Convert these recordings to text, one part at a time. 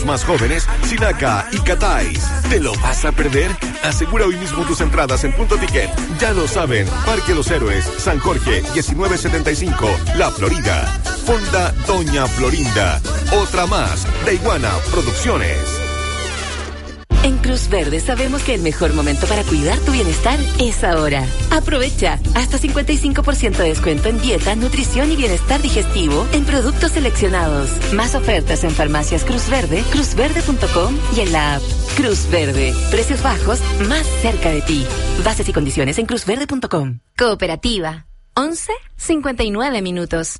Más jóvenes, Sinaca y Catais. ¿Te lo vas a perder? Asegura hoy mismo tus entradas en Punto Ticket. Ya lo saben, Parque Los Héroes, San Jorge, 1975, La Florida. Fonda Doña Florinda. Otra más, de Iguana Producciones. En Cruz Verde sabemos que el mejor momento para cuidar tu bienestar es ahora. Aprovecha hasta 55% de descuento en dieta, nutrición y bienestar digestivo en productos seleccionados. Más ofertas en farmacias Cruz Verde, cruzverde.com y en la app. Cruz Verde. Precios bajos más cerca de ti. Bases y condiciones en cruzverde.com. Cooperativa. 11:59 minutos.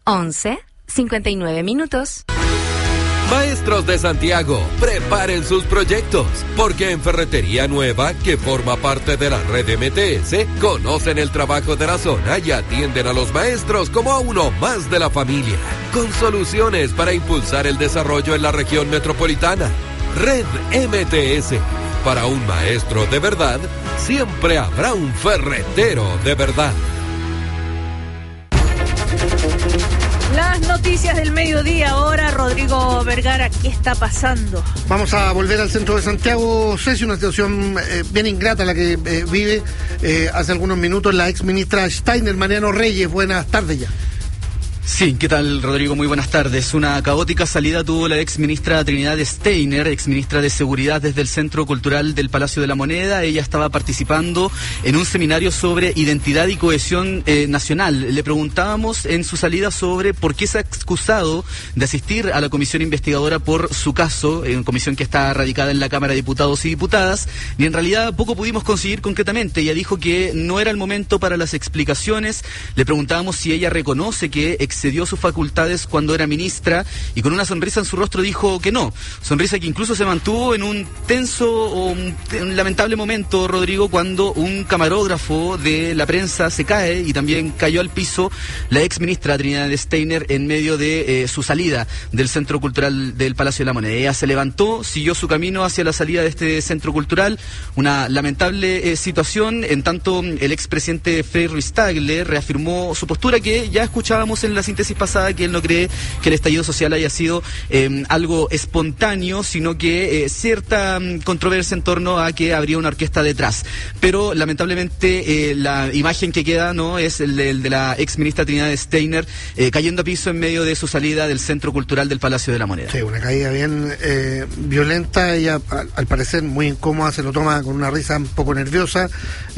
11:59 minutos. Maestros de Santiago, preparen sus proyectos, porque en Ferretería Nueva, que forma parte de la red MTS, conocen el trabajo de la zona y atienden a los maestros como a uno más de la familia, con soluciones para impulsar el desarrollo en la región metropolitana. Red MTS, para un maestro de verdad, siempre habrá un ferretero de verdad. Las noticias del mediodía ahora, Rodrigo Vergara, ¿qué está pasando? Vamos a volver al centro de Santiago, Ceci, una situación bien ingrata la que vive hace algunos minutos la ex ministra Steiner, Mariano Reyes. Buenas tardes ya. Sí, ¿qué tal, Rodrigo? Muy buenas tardes. Una caótica salida tuvo la ex ministra Trinidad Steiner, ex ministra de Seguridad, desde el Centro Cultural del Palacio de la Moneda. Ella estaba participando en un seminario sobre identidad y cohesión nacional. Le preguntábamos en su salida sobre por qué se ha excusado de asistir a la comisión investigadora por su caso, en comisión que está radicada en la Cámara de Diputados y Diputadas, y en realidad poco pudimos conseguir concretamente. Ella dijo que no era el momento para las explicaciones. Le preguntábamos si ella reconoce que excedió sus facultades cuando era ministra, y con una sonrisa en su rostro dijo que no. Sonrisa que incluso se mantuvo en un tenso o un lamentable momento, Rodrigo, cuando un camarógrafo de la prensa se cae y también cayó al piso la ex ministra Trinidad Steiner en medio de su salida del Centro Cultural del Palacio de la Moneda. Ella se levantó, siguió su camino hacia la salida de este centro cultural. Una lamentable situación, en tanto el expresidente Frei Ruiz-Tagle reafirmó su postura que ya escuchábamos en la síntesis pasada, que él no cree que el estallido social haya sido algo espontáneo, sino que cierta controversia en torno a que habría una orquesta detrás. Pero lamentablemente la imagen que queda no es el de la ex ministra Trinidad Steiner cayendo a piso en medio de su salida del Centro Cultural del Palacio de la Moneda. Sí, una caída bien violenta. Ella, al parecer, muy incómoda, se lo toma con una risa un poco nerviosa,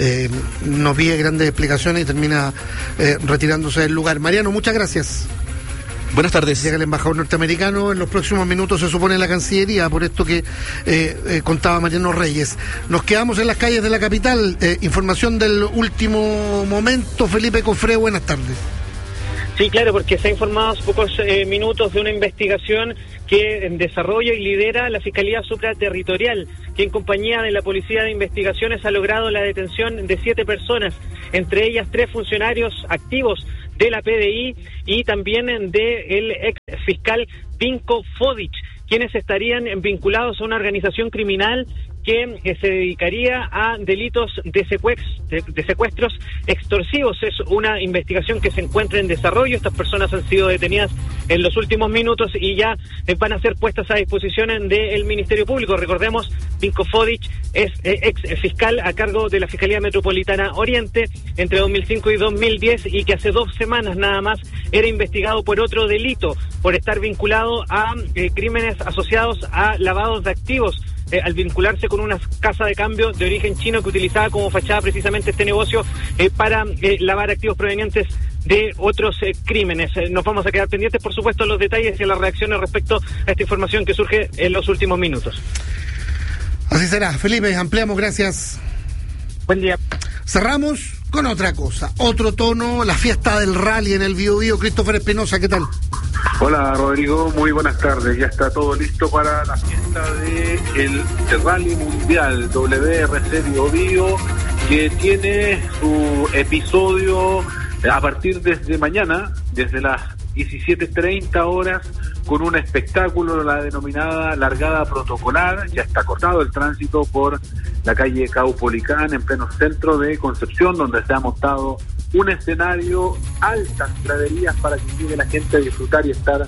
no pide grandes explicaciones y termina retirándose del lugar. Mariano, muchas gracias. Buenas tardes. Llega el embajador norteamericano en los próximos minutos, se supone, en la Cancillería, por esto que contaba Mariano Reyes. Nos quedamos en las calles de la capital. Información del último momento. Felipe Cofré, buenas tardes. Sí, claro, porque se ha informado hace pocos minutos de una investigación que desarrolla y lidera la Fiscalía Supraterritorial, que en compañía de la Policía de Investigaciones ha logrado la detención de 7 personas, entre ellas 3 funcionarios activos de la PDI y también del ex fiscal Vinko Fodic, quienes estarían vinculados a una organización criminal que se dedicaría a delitos de secuestros extorsivos. Es una investigación que se encuentra en desarrollo. Estas personas han sido detenidas en los últimos minutos y ya van a ser puestas a disposición del Ministerio Público. Recordemos, Vinko Fodic es ex fiscal a cargo de la Fiscalía Metropolitana Oriente entre 2005 y 2010, y que hace 2 semanas nada más era investigado por otro delito, por estar vinculado a crímenes asociados a lavados de activos, al vincularse con una casa de cambio de origen chino que utilizaba como fachada precisamente este negocio para lavar activos provenientes de otros crímenes. Nos vamos a quedar pendientes, por supuesto, los detalles y las reacciones respecto a esta información que surge en los últimos minutos. Así será. Felipe, ampliamos, gracias. Buen día. Cerramos con otra cosa, otro tono, la fiesta del rally en el Biobío. Christopher Espinosa, ¿qué tal? Hola, Rodrigo, muy buenas tardes. Ya está todo listo para la fiesta del Rally Mundial WRC Biobío, que tiene su episodio a partir desde mañana, desde las 17:30 horas, con un espectáculo, la denominada largada protocolar. Ya está cortado el tránsito por la calle Caupolicán, en pleno centro de Concepción, donde se ha montado un escenario, altas graderías para que llegue la gente a disfrutar y estar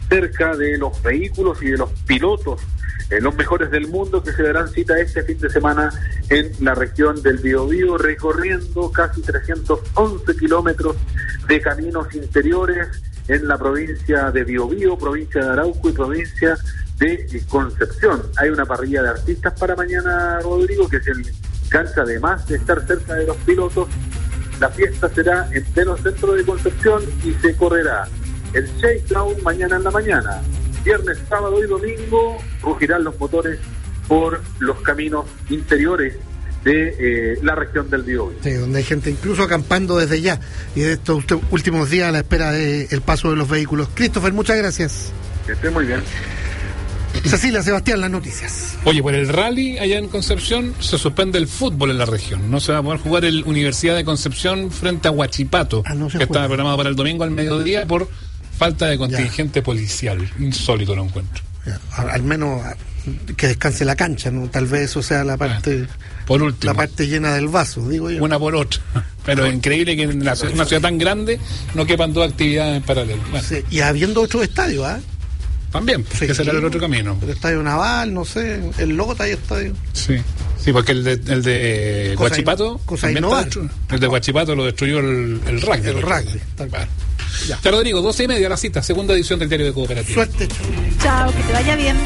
cerca de los vehículos y de los pilotos, los mejores del mundo, que se darán cita este fin de semana en la región del Biobío, recorriendo casi 311 kilómetros de caminos interiores en la provincia de Biobío, provincia de Arauco y provincia de Concepción. Hay una parrilla de artistas para mañana, Rodrigo, que se engancha, además de estar cerca de los pilotos. La fiesta será en pleno centro de Concepción y se correrá el shakedown mañana en la mañana. Viernes, sábado y domingo rugirán los motores por los caminos interiores de la región del Biobío. Sí, donde hay gente incluso acampando desde ya y de estos últimos días a la espera del paso de los vehículos. Christopher, muchas gracias. Que esté muy bien. Cecilia, Sebastián, las noticias. Oye, por el rally allá en Concepción se suspende el fútbol en la región. No se va a poder jugar el Universidad de Concepción frente a Huachipato, que estaba programado para el domingo al mediodía por falta de contingente policial. Insólito lo encuentro. Ya, al menos que descanse la cancha, ¿no? Tal vez eso sea la parte, por último, la parte llena del vaso, digo yo. Una por otra. Pero es increíble que en una ciudad tan grande no quepan dos actividades en paralelo. Bueno. Sí, y habiendo otros estadios, ¿ah? También, sí, que será el otro camino. El estadio Naval, no sé, el Lota hay estadio. Sí, porque el de Huachipato, el de Huachipato lo destruyó el rugby. El rugby, tal cual. Ya, Rodrigo, 12:30 la cita, segunda edición del Diario de Cooperativa. Suerte. Chao, que te vaya bien.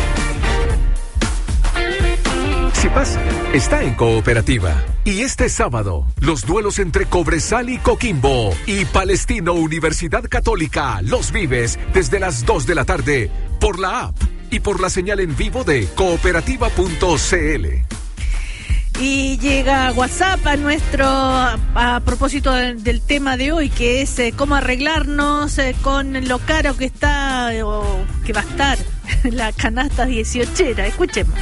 Paz está en Cooperativa. Y este sábado, los duelos entre Cobresal y Coquimbo y Palestino Universidad Católica los vives desde las 2 de la tarde por la app y por la señal en vivo de cooperativa.cl. Y llega WhatsApp a propósito del tema de hoy, que es cómo arreglarnos con lo caro que está o que va a estar la canasta 18era. Escuchemos.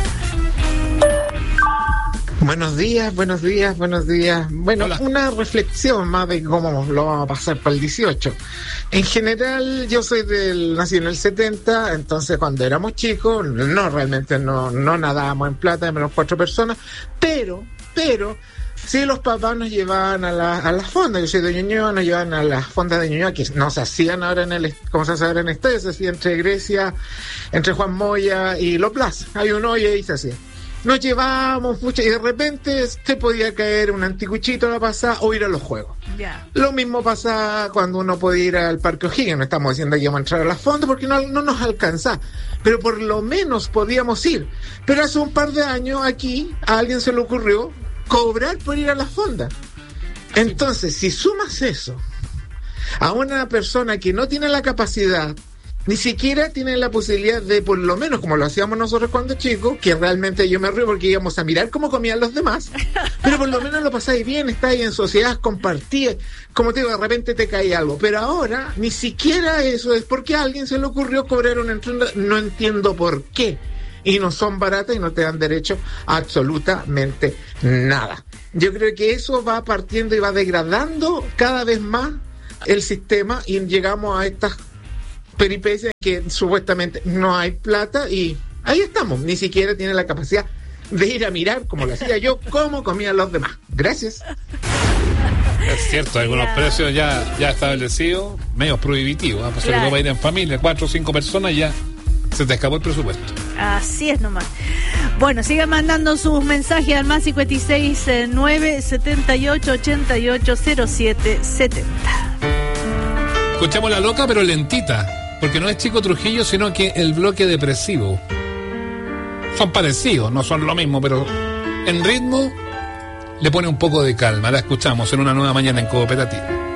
Buenos días. Bueno, hola. Una reflexión más de cómo lo vamos a pasar para el 18. En general, yo nací en el 70, entonces cuando éramos chicos, realmente no nadábamos en plata, de menos 4 personas, pero sí, los papás nos llevaban a las fondas. Yo soy de Ñuñoa, nos llevaban a las fondas de Ñuñoa, que no se hacían ahora como se hace ahora en estadio, se hacía entre Grecia, entre Juan Moya y Lo Plaza. Hay un hoyo y ahí se hacía. Nos llevábamos mucho y de repente se podía caer un anticuchito a la pasada o ir a los juegos. Yeah. Lo mismo pasa cuando uno puede ir al Parque O'Higgins. No estamos diciendo que íbamos a entrar a las fondas porque no nos alcanza, pero por lo menos podíamos ir. Pero hace un par de años aquí a alguien se le ocurrió cobrar por ir a las fondas. Entonces, si sumas eso a una persona que no tiene la capacidad, ni siquiera tiene la posibilidad de, por lo menos como lo hacíamos nosotros cuando chicos, que realmente yo me río porque íbamos a mirar cómo comían los demás, pero por lo menos lo pasáis bien, estáis en sociedad, compartíais, como te digo, de repente te cae algo, pero ahora ni siquiera eso es porque a alguien se le ocurrió cobrar una entrada, no entiendo por qué, y no son baratas y no te dan derecho a absolutamente nada. Yo creo que eso va partiendo y va degradando cada vez más el sistema y llegamos a estas peripecias que supuestamente no hay plata y ahí estamos, ni siquiera tiene la capacidad de ir a mirar, como lo hacía yo, cómo comían los demás. Gracias. Es cierto, algunos precios ya establecidos, medios prohibitivos, pues claro. Va a ir en familia, 4 o 5 personas, ya se te escapó el presupuesto. Así es nomás. Bueno, sigan mandando sus mensajes al más 56 9 78 88 07 70. Escuchamos La Loca, pero lentita, porque no es Chico Trujillo, sino que el Bloque Depresivo. Son parecidos, no son lo mismo, pero en ritmo le pone un poco de calma. La escuchamos en Una Nueva Mañana en Cooperativa.